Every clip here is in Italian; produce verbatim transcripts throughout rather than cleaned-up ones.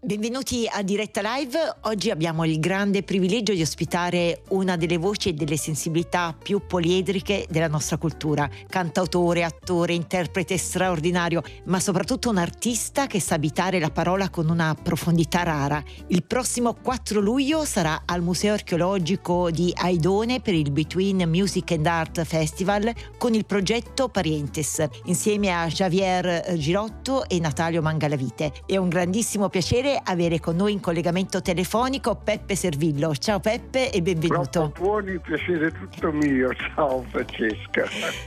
Benvenuti a Diretta Live. Oggi abbiamo il grande privilegio di ospitare una delle voci e delle sensibilità più poliedriche della nostra cultura. Cantautore, attore, interprete straordinario, ma soprattutto un artista che sa abitare la parola con una profondità rara. Il prossimo quattro luglio sarà al Museo Archeologico di Aidone per il Between Music and Art Festival con il progetto Parientes, insieme a Javier Girotto e Natalio Mangalavite. È un grandissimo piacere avere con noi in collegamento telefonico Peppe Servillo. Ciao Peppe e benvenuto. Troppo buoni, piacere tutto mio. Ciao Francesca.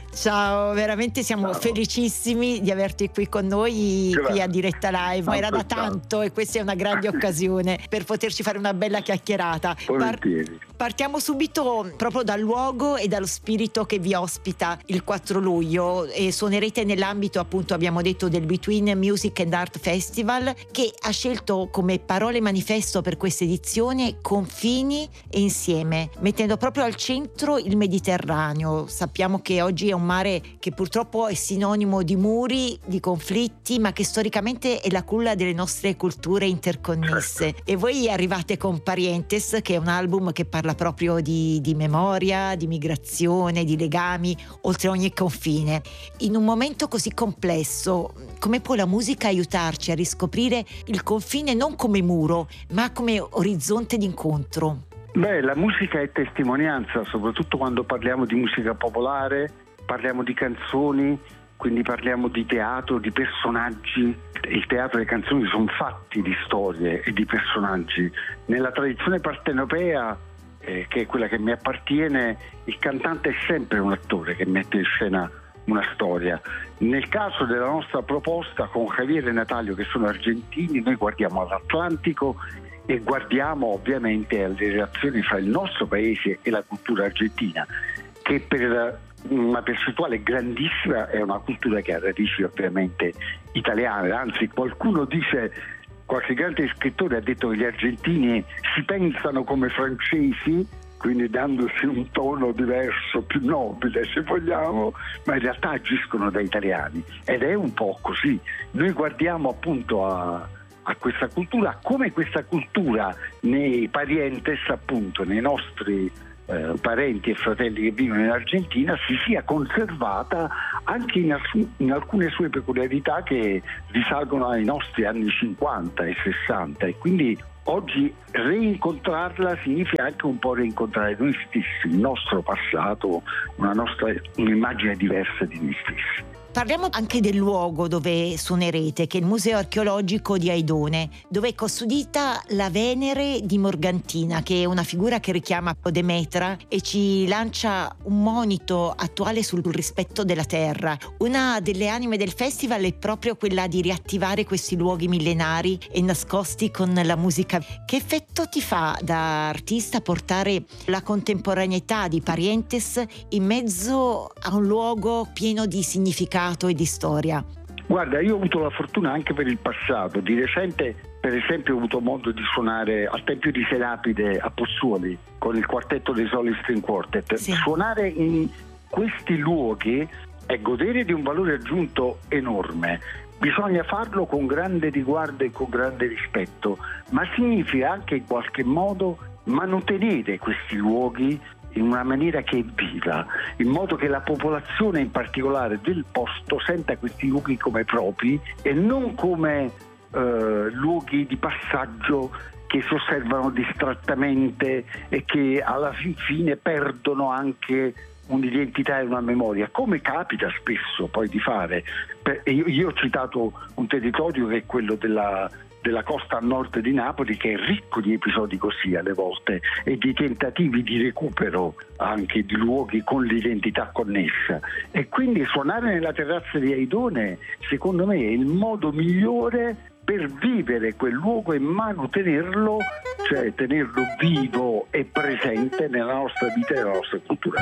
Ciao, veramente siamo ciao. felicissimi di averti qui con noi. Grazie. Qui a Diretta Live. Ma era da tanto e questa è una grande occasione per poterci fare una bella chiacchierata. Volentieri. Par- partiamo subito proprio dal luogo e dallo spirito che vi ospita il quattro luglio e suonerete nell'ambito, appunto, abbiamo detto, del Between Music and Art Festival, che ha scelto come parole manifesto per questa edizione confini e insieme, mettendo proprio al centro il Mediterraneo. Sappiamo che oggi è un mare che purtroppo è sinonimo di muri, di conflitti, ma che storicamente è la culla delle nostre culture interconnesse. E voi arrivate con Parientes, che è un album che parla proprio di, di memoria, di migrazione, di legami oltre ogni confine. In un momento così complesso, come può la musica aiutarci a riscoprire il confine non come muro, ma come orizzonte d'incontro? Beh, la musica è testimonianza, soprattutto quando parliamo di musica popolare, parliamo di canzoni, quindi parliamo di teatro, di personaggi. Il teatro e le canzoni sono fatti di storie e di personaggi. Nella tradizione partenopea, eh, che è quella che mi appartiene, il cantante è sempre un attore che mette in scena una storia. Nel caso della nostra proposta con Javier e Natalio, che sono argentini, noi guardiamo all'Atlantico e guardiamo ovviamente alle relazioni fra il nostro paese e la cultura argentina, che per una percentuale grandissima è una cultura che ha radici ovviamente italiane. Anzi, qualcuno dice, qualche grande scrittore ha detto che gli argentini si pensano come francesi, quindi dandosi un tono diverso, più nobile se vogliamo, ma in realtà agiscono da italiani, ed è un po' così. Noi guardiamo appunto a, a questa cultura, come questa cultura nei parientes, appunto nei nostri eh, parenti e fratelli che vivono in Argentina, si sia conservata anche in, in alcune sue peculiarità che risalgono ai nostri anni cinquanta e sessanta, e quindi oggi reincontrarla significa anche un po' reincontrare noi stessi, il nostro passato, una nostra un'immagine diversa di noi stessi. Parliamo anche del luogo dove suonerete, che è il Museo Archeologico di Aidone, dove è custodita la Venere di Morgantina, che è una figura che richiama Demetra e ci lancia un monito attuale sul rispetto della terra. Una delle anime del festival è proprio quella di riattivare questi luoghi millenari e nascosti con la musica. Che effetto ti fa da artista portare la contemporaneità di Parientes in mezzo a un luogo pieno di significato e di storia? Guarda, io ho avuto la fortuna anche per il passato. Di recente, per esempio, ho avuto modo di suonare al Tempio di Serapide a Pozzuoli con il quartetto dei Soli String Quartet. Sì. Suonare in questi luoghi è godere di un valore aggiunto enorme. Bisogna farlo con grande riguardo e con grande rispetto, ma significa anche in qualche modo mantenere questi luoghi in una maniera che è viva, in modo che la popolazione in particolare del posto senta questi luoghi come propri e non come eh, luoghi di passaggio che si osservano distrattamente e che alla fine perdono anche un'identità e una memoria, come capita spesso poi di fare. Io, io ho citato un territorio che è quello della della costa a nord di Napoli, che è ricco di episodi così alle volte e di tentativi di recupero anche di luoghi con l'identità connessa, e quindi suonare nella terrazza di Aidone secondo me è il modo migliore per vivere quel luogo e mantenerlo, cioè tenerlo vivo e presente nella nostra vita e nella nostra cultura.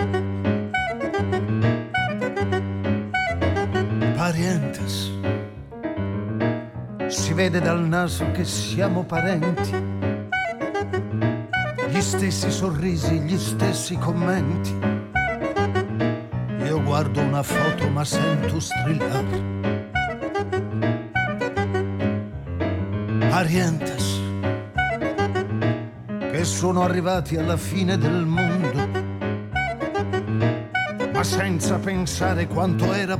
Parientes, si vede dal naso che siamo parenti, gli stessi sorrisi, gli stessi commenti. Io guardo una foto ma sento strillare. parientes che sono arrivati alla fine del mondo, ma senza pensare quanto era